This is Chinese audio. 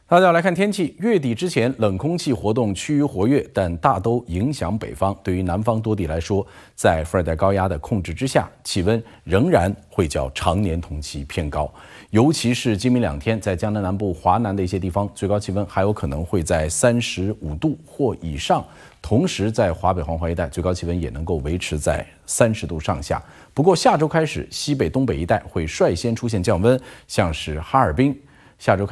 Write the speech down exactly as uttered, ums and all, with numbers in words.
大家来看天气，月底之前冷空气活动趋于活跃，但大都影响北方。对于南方多地来说，在副热带高压的控制之下，气温仍然会较常年同期偏高。尤其是今明两天，在江南南部、华南的一些地方，最高气温还有可能会在三十五度或以上。同时，在华北、黄淮一带，最高气温也能够维持在三十度上下。不过，下周开始，西北、东北一带会率先出现降温，像是哈尔滨，下周开